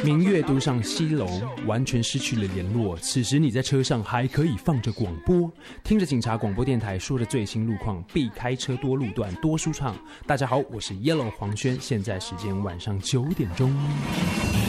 明月都上西楼，完全失去了联络。此时你在车上还可以放着广播，听着警察广播电台说的最新路况，避开车多路段，多舒畅。大家好，我是 Yellow 黄轩，现在时间晚上9点钟。